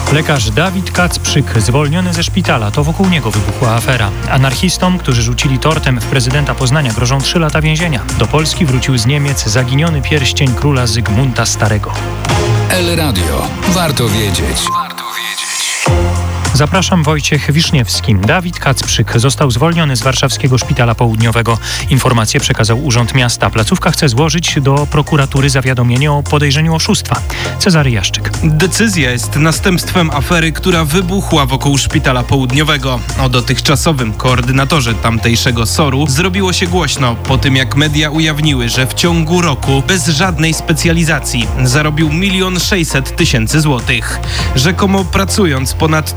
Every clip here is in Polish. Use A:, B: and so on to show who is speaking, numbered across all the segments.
A: Lekarz Dawid Kacprzyk zwolniony ze szpitala. To wokół niego wybuchła afera. Anarchistom, którzy rzucili tortem w prezydenta Poznania, grożą 3 lata więzienia. Do Polski wrócił z Niemiec zaginiony pierścień króla Zygmunta Starego.
B: El Radio. Warto wiedzieć.
A: Zapraszam, Wojciech Wiszniewski. Dawid Kacprzyk został zwolniony z warszawskiego szpitala południowego. Informację przekazał Urząd Miasta. Placówka chce złożyć do prokuratury zawiadomienie o podejrzeniu oszustwa. Cezary Jaszczyk.
C: Decyzja jest następstwem afery, która wybuchła wokół szpitala południowego. O dotychczasowym koordynatorze tamtejszego SOR-u zrobiło się głośno po tym, jak media ujawniły, że w ciągu roku bez żadnej specjalizacji zarobił 1 600 000 złotych. Rzekomo pracując ponad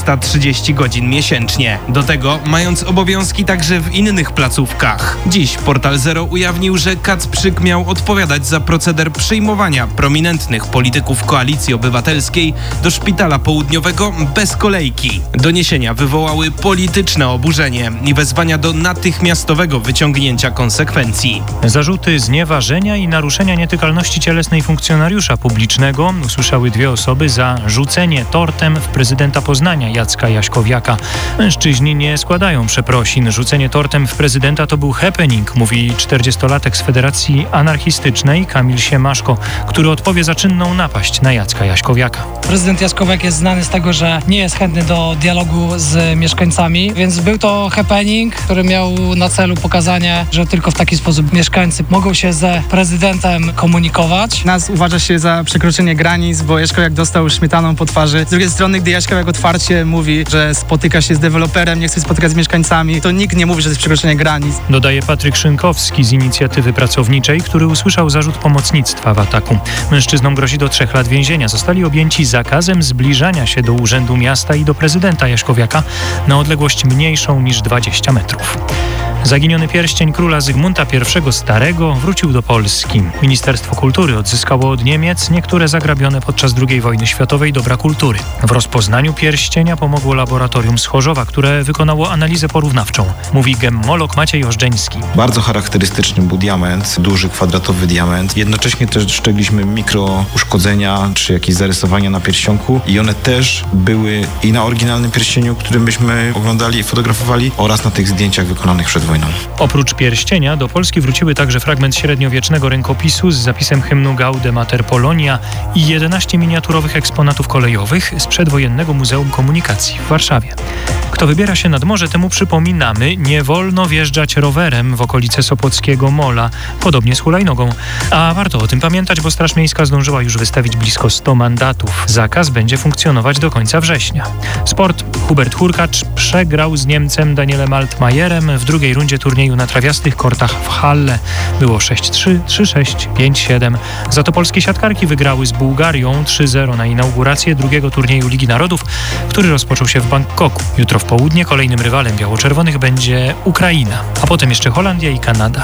C: 330 godzin miesięcznie. Do tego mając obowiązki także w innych placówkach. Dziś Portal Zero ujawnił, że Kacprzyk miał odpowiadać za proceder przyjmowania prominentnych polityków Koalicji Obywatelskiej do szpitala południowego bez kolejki. Doniesienia wywołały polityczne oburzenie i wezwania do natychmiastowego wyciągnięcia konsekwencji.
A: Zarzuty znieważenia i naruszenia nietykalności cielesnej funkcjonariusza publicznego usłyszały 2 osoby za rzucenie tortem w prezydenta Poznania Jacka Jaśkowiaka. Mężczyźni nie składają przeprosin. Rzucenie tortem w prezydenta to był happening, mówi 40-latek z Federacji Anarchistycznej Kamil Siemaszko, który odpowie za czynną napaść na Jacka Jaśkowiaka.
D: Prezydent Jaśkowiak jest znany z tego, że nie jest chętny do dialogu z mieszkańcami, więc był to happening, który miał na celu pokazanie, że tylko w taki sposób mieszkańcy mogą się ze prezydentem komunikować.
E: Nas uważa się za przekroczenie granic, bo Jaśkowiak dostał śmietaną po twarzy. Z drugiej strony, gdy Jaśkowiak otwarcie mówi, że spotyka się z deweloperem, nie chce spotykać z mieszkańcami, to nikt nie mówi, że to jest przekroczenie granic.
A: Dodaje Patryk Szynkowski z Inicjatywy Pracowniczej, który usłyszał zarzut pomocnictwa w ataku. Mężczyznom grozi do 3 lat więzienia. Zostali objęci zakazem zbliżania się do Urzędu Miasta i do prezydenta Jaśkowiaka na odległość mniejszą niż 20 metrów. Zaginiony pierścień króla Zygmunta I Starego wrócił do Polski. Ministerstwo Kultury odzyskało od Niemiec niektóre zagrabione podczas II wojny światowej dobra kultury. W rozpoznaniu pierścienia pomogło laboratorium z Chorzowa, które wykonało analizę porównawczą. Mówi gemmolog Maciej Ożdżeński.
F: Bardzo charakterystyczny był diament, duży kwadratowy diament. Jednocześnie też dostrzegliśmy mikrouszkodzenia czy jakieś zarysowania na pierścionku i one też były i na oryginalnym pierścieniu, który myśmy oglądali i fotografowali, oraz na tych zdjęciach wykonanych przed wojną.
A: Oprócz pierścienia do Polski wróciły także fragment średniowiecznego rękopisu z zapisem hymnu Gaude Mater Polonia i 11 miniaturowych eksponatów kolejowych z przedwojennego Muzeum Komunikacji w Warszawie. Kto wybiera się nad morze, temu przypominamy, nie wolno wjeżdżać rowerem w okolice Sopockiego Mola, podobnie z hulajnogą. A warto o tym pamiętać, bo Straż Miejska zdążyła już wystawić blisko 100 mandatów. Zakaz będzie funkcjonować do końca września. Sport. Hubert Hurkacz przegrał z Niemcem Danielem Altmajerem w drugiej rundzie turnieju na trawiastych kortach w Halle. Było 6-3, 3-6, 5-7. Za to polskie siatkarki wygrały z Bułgarią 3-0 na inaugurację drugiego turnieju Ligi Narodów, który rozpoczął się w Bangkoku. Jutro w południe kolejnym rywalem biało-czerwonych będzie Ukraina, a potem jeszcze Holandia i Kanada.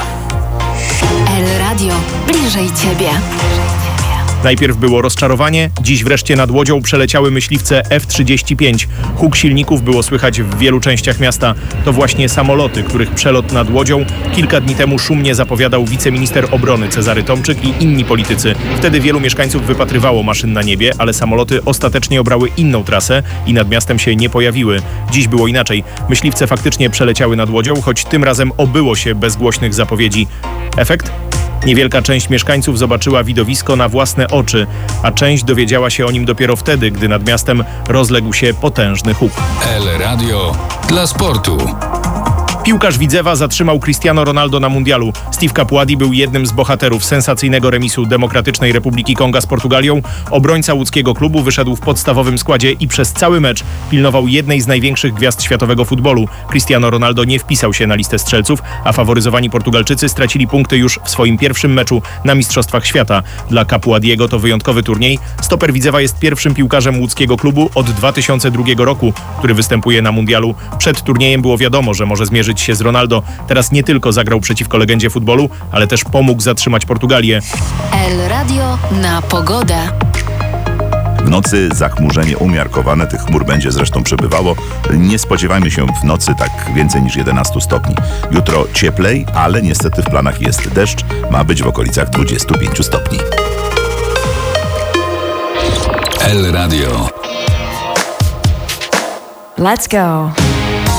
G: El Radio. Bliżej Ciebie.
H: Najpierw było rozczarowanie, dziś wreszcie nad Łodzią przeleciały myśliwce F-35. Huk silników było słychać w wielu częściach miasta. To właśnie samoloty, których przelot nad Łodzią kilka dni temu szumnie zapowiadał wiceminister obrony Cezary Tomczyk i inni politycy. Wtedy wielu mieszkańców wypatrywało maszyn na niebie, ale samoloty ostatecznie obrały inną trasę i nad miastem się nie pojawiły. Dziś było inaczej. Myśliwce faktycznie przeleciały nad Łodzią, choć tym razem obyło się bez głośnych zapowiedzi. Efekt? Niewielka część mieszkańców zobaczyła widowisko na własne oczy, a część dowiedziała się o nim dopiero wtedy, gdy nad miastem rozległ się potężny huk.
B: El Radio dla sportu.
H: Piłkarz Widzewa zatrzymał Cristiano Ronaldo na mundialu. Steve Capuadi był jednym z bohaterów sensacyjnego remisu Demokratycznej Republiki Konga z Portugalią. Obrońca łódzkiego klubu wyszedł w podstawowym składzie i przez cały mecz pilnował jednej z największych gwiazd światowego futbolu. Cristiano Ronaldo nie wpisał się na listę strzelców, a faworyzowani Portugalczycy stracili punkty już w swoim pierwszym meczu na Mistrzostwach Świata. Dla Capuadiego to wyjątkowy turniej. Stoper Widzewa jest pierwszym piłkarzem łódzkiego klubu od 2002 roku, który występuje na mundialu. Przed turniejem było wiadomo, że może zmierzyć się z Ronaldo. Teraz nie tylko zagrał przeciwko legendzie futbolu, ale też pomógł zatrzymać Portugalię.
G: El Radio na pogodę.
I: W nocy zachmurzenie umiarkowane, tych chmur będzie zresztą przebywało. Nie spodziewajmy się w nocy tak więcej niż 11 stopni. Jutro cieplej, ale niestety w planach jest deszcz. Ma być w okolicach 25 stopni.
B: El Radio.
J: Let's go.